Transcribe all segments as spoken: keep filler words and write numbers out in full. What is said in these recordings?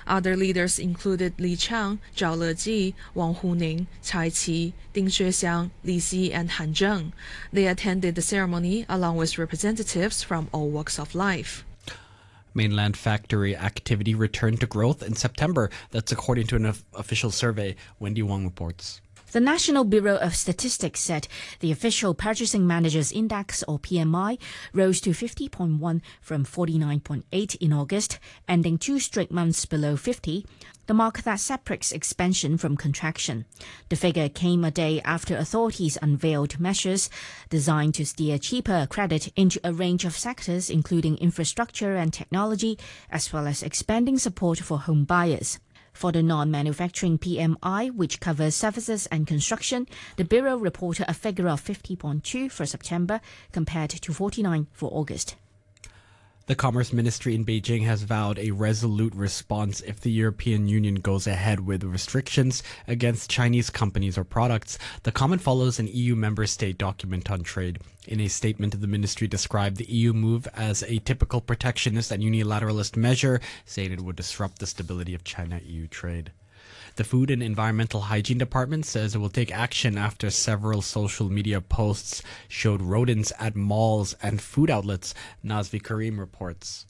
Other leaders included Li Qiang, Zhao Leji, Wang Huning, Cai Qi, Ding Xuexiang, Li Xi, and Han Zheng. They attended the ceremony along with representatives from all walks of life. Mainland factory activity returned to growth in September. That's according to an official survey. Wendy Wong reports. The National Bureau of Statistics said the official Purchasing Managers Index, or P M I, rose to fifty point one from forty-nine point eight in August, ending two straight months below fifty, the mark that separates expansion from contraction. The figure came a day after authorities unveiled measures designed to steer cheaper credit into a range of sectors, including infrastructure and technology, as well as expanding support for home buyers. For the non-manufacturing P M I, which covers services and construction, the Bureau reported a figure of fifty point two for September compared to forty-nine for August. The Commerce Ministry in Beijing has vowed a resolute response if the European Union goes ahead with restrictions against Chinese companies or products. The comment follows an E U member state document on trade. In a statement, the ministry described the E U move as a typical protectionist and unilateralist measure, saying it would disrupt the stability of China-E U trade. The Food and Environmental Hygiene Department says it will take action after several social media posts showed rodents at malls and food outlets. Nazvi Karim reports.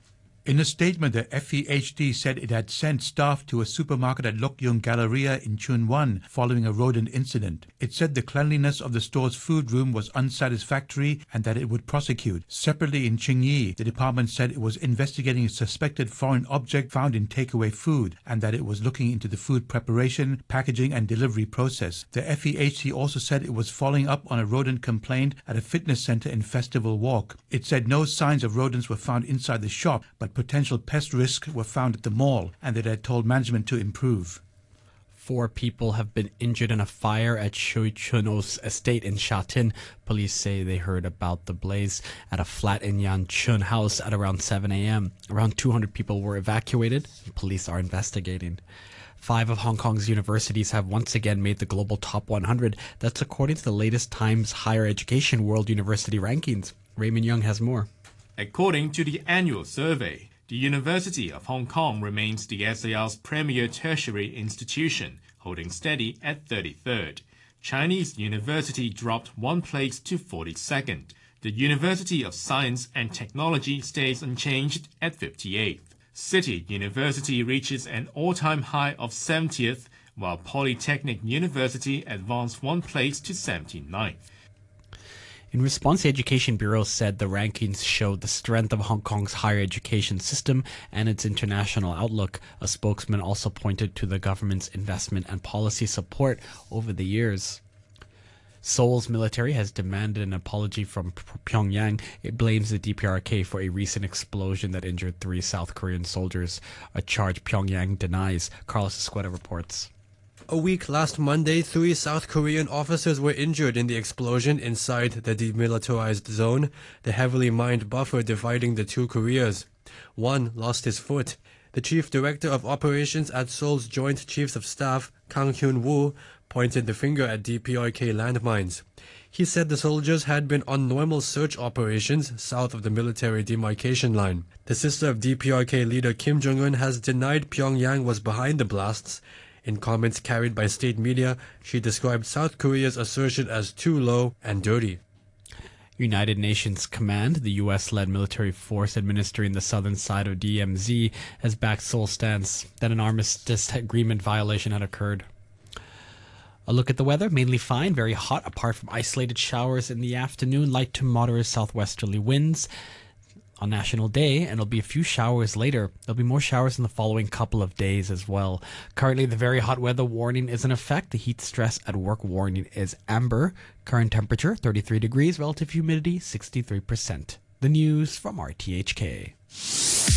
In a statement, the F E H D said it had sent staff to a supermarket at Lokyung Galleria in Chun Wan following a rodent incident. It said the cleanliness of the store's food room was unsatisfactory and that it would prosecute. Separately in Qingyi, the department said it was investigating a suspected foreign object found in takeaway food and that it was looking into the food preparation, packaging and delivery process. The F E H D also said it was following up on a rodent complaint at a fitness center in Festival Walk. It said no signs of rodents were found inside the shop, but potential pest risks were found at the mall and that it had told management to improve. Four people have been injured in a fire at Shui Chuno's estate in Shatin. Police say they heard about the blaze at a flat in Yanchun house at around seven a.m. Around two hundred people were evacuated. Police are investigating. Five of Hong Kong's universities have once again made the global top one hundred. That's according to the latest Times Higher Education World University Rankings. Raymond Young has more. According to the annual survey, the University of Hong Kong remains the S A R's premier tertiary institution, holding steady at thirty-third. Chinese University dropped one place to forty-second. The University of Science and Technology stays unchanged at fifty-eighth. City University reaches an all-time high of seventieth, while Polytechnic University advanced one place to seventy-ninth. In response, the Education Bureau said the rankings showed the strength of Hong Kong's higher education system and its international outlook. A spokesman also pointed to the government's investment and policy support over the years. Seoul's military has demanded an apology from Pyongyang. It blames the D P R K for a recent explosion that injured three South Korean soldiers, a charge Pyongyang denies. Carlos Escueta reports. A week last Monday, three South Korean officers were injured in the explosion inside the demilitarized zone, the heavily mined buffer dividing the two Koreas. One lost his foot. The chief director of operations at Seoul's Joint Chiefs of Staff, Kang Hyun-woo, pointed the finger at D P R K landmines. He said the soldiers had been on normal search operations south of the military demarcation line. The sister of D P R K leader Kim Jong-un has denied Pyongyang was behind the blasts. In comments carried by state media, she described South Korea's assertion as too low and dirty. United Nations Command, the U S-led military force administering the southern side of D M Z, has backed Seoul's stance that an armistice agreement violation had occurred. A look at the weather, mainly fine, very hot, apart from isolated showers in the afternoon, light to moderate southwesterly winds on National Day, and there'll be a few showers later. There'll be more showers in the following couple of days as well. Currently, the very hot weather warning is in effect. The heat stress at work warning is amber. Current temperature, thirty-three degrees. Relative humidity, sixty-three percent. The news from R T H K.